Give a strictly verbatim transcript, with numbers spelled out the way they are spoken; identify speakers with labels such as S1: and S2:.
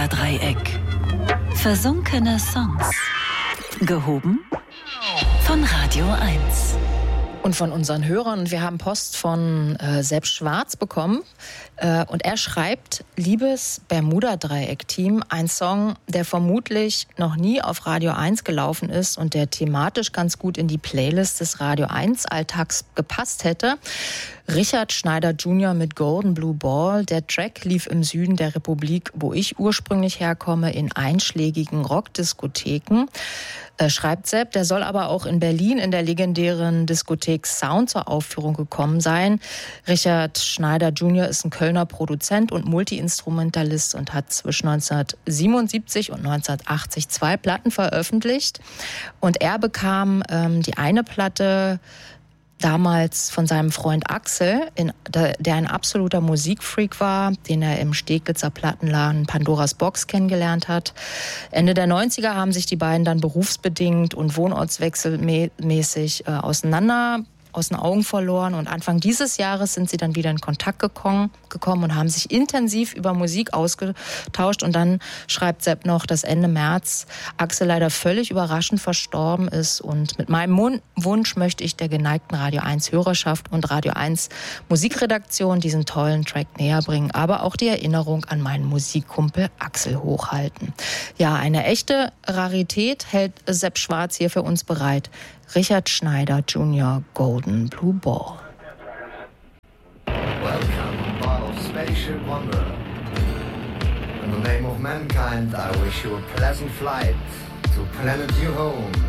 S1: Bermuda-Dreieck. Versunkene Songs. Gehoben von Radio eins.
S2: Und von unseren Hörern. Wir haben Post von äh, Sepp Schwarz bekommen. Äh, und er schreibt, liebes Bermuda-Dreieck-Team, ein Song, der vermutlich noch nie auf Radio eins gelaufen ist und der thematisch ganz gut in die Playlist des Radio eins-Alltags gepasst hätte. Richard Schneider Junior mit Golden Blue Ball. Der Track lief im Süden der Republik, wo ich ursprünglich herkomme, in einschlägigen Rockdiskotheken. Äh, schreibt Sepp, der soll aber auch in Berlin in der legendären Diskothek Sound zur Aufführung gekommen sein. Richard Schneider Junior ist ein Kölner Produzent und Multi-Instrumentalist und hat zwischen neunzehnhundertsiebenundsiebzig und neunzehnhundertachtzig zwei Platten veröffentlicht. Und er bekam ähm, die eine Platte damals von seinem Freund Axel, in, der ein absoluter Musikfreak war, den er im Steglitzer Plattenladen Pandoras Box kennengelernt hat. Ende der neunziger haben sich die beiden dann berufsbedingt und wohnortswechselmäßig äh, auseinander aus den Augen verloren und Anfang dieses Jahres sind sie dann wieder in Kontakt gekommen, gekommen und haben sich intensiv über Musik ausgetauscht und dann schreibt Sepp noch, dass Ende März Axel leider völlig überraschend verstorben ist und mit meinem Wunsch möchte ich der geneigten Radio eins Hörerschaft und Radio eins Musikredaktion diesen tollen Track näher bringen, aber auch die Erinnerung an meinen Musikkumpel Axel hochhalten. Ja, eine echte Rarität hält Sepp Schwarz hier für uns bereit. Richard Schneider Junior Golden Blue Ball.
S3: Welcome, bottle spaceship wanderer. In the name of mankind, I wish you a pleasant flight to planet your home.